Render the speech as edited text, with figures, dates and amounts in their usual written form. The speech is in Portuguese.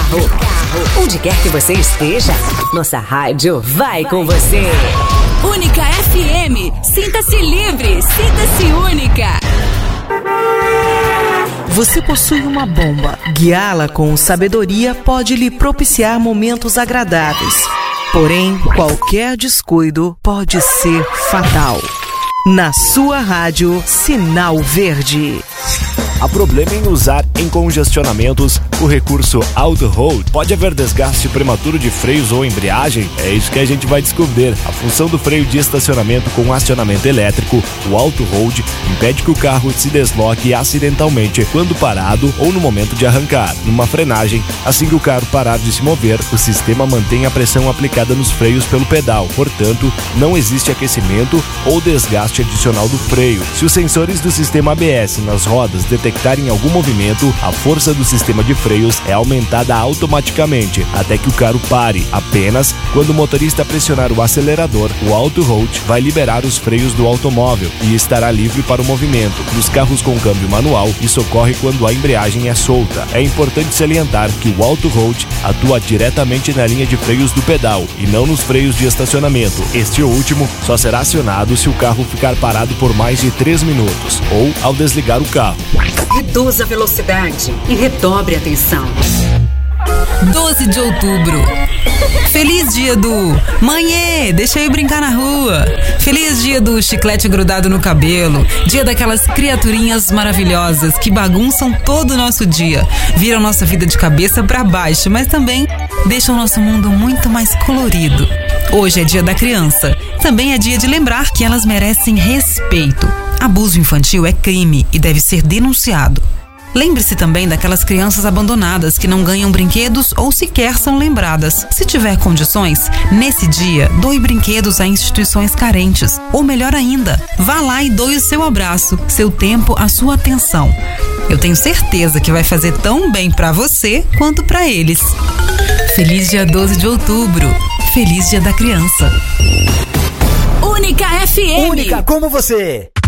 carro, onde quer que você esteja, nossa rádio vai com você. Única FM, sinta-se livre, sinta-se única. Você possui uma bomba. Guiá-la com sabedoria pode lhe propiciar momentos agradáveis. Porém, qualquer descuido pode ser fatal. Na sua rádio, Sinal Verde. Há problema em usar em congestionamentos o recurso Auto Hold? Pode haver desgaste prematuro de freios ou embreagem? É isso que a gente vai descobrir. A função do freio de estacionamento com acionamento elétrico, o Auto Hold, impede que o carro se desloque acidentalmente quando parado ou no momento de arrancar. Numa frenagem, assim que o carro parar de se mover, o sistema mantém a pressão aplicada nos freios pelo pedal. Portanto, não existe aquecimento ou desgaste adicional do freio. Se os sensores do sistema ABS nas rodas detectarem algum movimento, a força do sistema de freios é aumentada automaticamente até que o carro pare. Apenas quando o motorista pressionar o acelerador, o Auto Hold vai liberar os freios do automóvel e estará livre para o movimento. Nos carros com câmbio manual, isso ocorre quando a embreagem é solta. É importante salientar que o Auto Hold atua diretamente na linha de freios do pedal e não nos freios de estacionamento. Este último só será acionado se o carro ficar parado por mais de 3 minutos ou ao desligar o carro. Reduza a velocidade e redobre a atenção. 12 de outubro. Feliz dia do Mãe, deixa eu brincar na rua. Feliz dia do chiclete grudado no cabelo. Dia daquelas criaturinhas maravilhosas que bagunçam todo o nosso dia, viram nossa vida de cabeça pra baixo, mas também deixam nosso mundo muito mais colorido. Hoje é dia da criança. Também é dia de lembrar que elas merecem respeito. Abuso infantil é crime e deve ser denunciado. Lembre-se também daquelas crianças abandonadas que não ganham brinquedos ou sequer são lembradas. Se tiver condições, nesse dia, doe brinquedos a instituições carentes. Ou melhor ainda, vá lá e doe o seu abraço, seu tempo, a sua atenção. Eu tenho certeza que vai fazer tão bem pra você quanto pra eles. Feliz dia 12 de outubro. Feliz dia da criança. Única FM. Única como você.